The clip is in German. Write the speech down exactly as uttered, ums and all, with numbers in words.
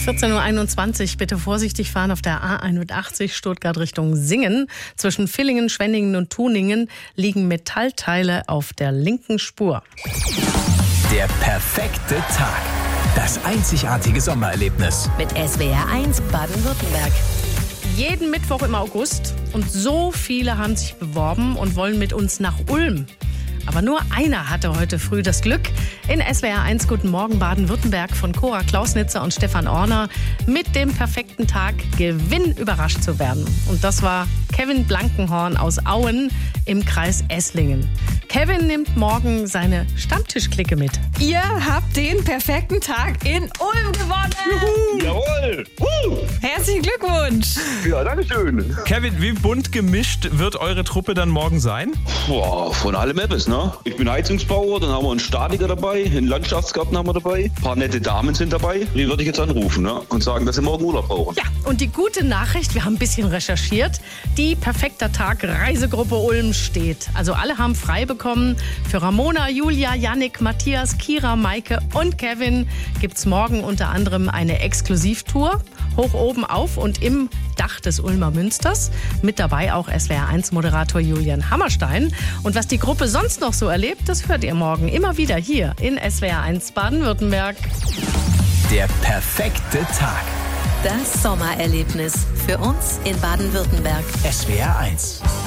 vierzehn Uhr einundzwanzig. Bitte vorsichtig fahren auf der A einundachtzig Stuttgart Richtung Singen. Zwischen Villingen, Schwenningen und Tuningen liegen Metallteile auf der linken Spur. Der perfekte Tag. Das einzigartige Sommererlebnis. Mit S W R eins Baden-Württemberg. Jeden Mittwoch im August. Und so viele haben sich beworben und wollen mit uns nach Ulm. Aber nur einer hatte heute früh das Glück, in S W R eins Guten Morgen Baden-Württemberg von Cora Klausnitzer und Stefan Orner mit dem perfekten Tag Gewinn überrascht zu werden. Und das war Kevin Blankenhorn aus Auen im Kreis Esslingen. Kevin nimmt morgen seine Stammtischklicke mit. Ihr habt den perfekten Tag in Ulm gewonnen. Juhu. Jawohl. Uh. Herzlichen Glückwunsch. Ja, danke schön. Kevin, wie bunt gemischt wird eure Truppe dann morgen sein? Boah, von allem etwas, ne? Ich bin Heizungsbauer, dann haben wir einen Statiker dabei, einen Landschaftsgarten haben wir dabei, ein paar nette Damen sind dabei. Die würde ich jetzt anrufen, ne? Und sagen, dass sie morgen Urlaub brauchen. Ja, und die gute Nachricht, wir haben ein bisschen recherchiert, die Perfekter Tag Reisegruppe Ulm steht. Also alle haben frei bekommen. Für Ramona, Julia, Yannick, Matthias, Kira, Maike und Kevin gibt's morgen unter anderem eine Exklusivtour. Hoch oben auf und im Dach des Ulmer Münsters. Mit dabei auch S W R eins Moderator Julian Hammerstein. Und was die Gruppe sonst noch so erlebt, das hört ihr morgen immer wieder hier in S W R eins Baden-Württemberg. Der perfekte Tag. Das Sommererlebnis für uns in Baden-Württemberg. S W R eins.